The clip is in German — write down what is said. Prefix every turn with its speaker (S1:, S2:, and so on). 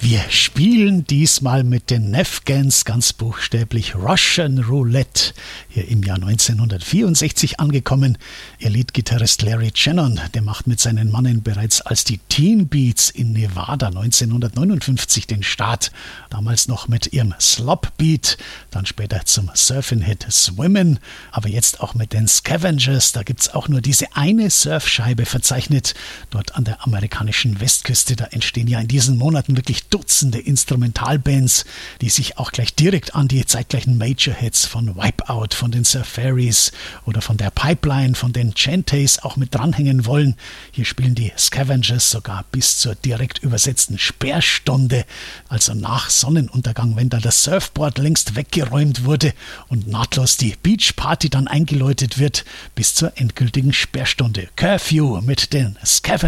S1: Wir spielen diesmal mit den Afghans ganz buchstäblich Russian Roulette. Hier im Jahr 1964 angekommen. Ihr Leadgitarrist Larry Shannon, der macht mit seinen Mannen bereits als die Teen Beats in Nevada 1959 den Start. Damals noch mit ihrem Slop Beat, dann später zum Surfing-Hit Swimmin', aber jetzt auch mit den Scavengers. Da gibt's auch nur diese eine Surfscheibe verzeichnet. Dort an der amerikanischen Westküste, da entstehen ja in diesen Monaten wirklich Dutzende Instrumentalbands, die sich auch gleich direkt an die zeitgleichen Major-Hits von Wipeout, von den Surfaris oder von der Pipeline, von den Chantays auch mit dranhängen wollen. Hier spielen die Scavengers sogar bis zur direkt übersetzten Sperrstunde, also nach Sonnenuntergang, wenn da das Surfboard längst weggeräumt wurde und nahtlos die Beachparty dann eingeläutet wird, bis zur endgültigen Sperrstunde. Curfew mit den Scavengers.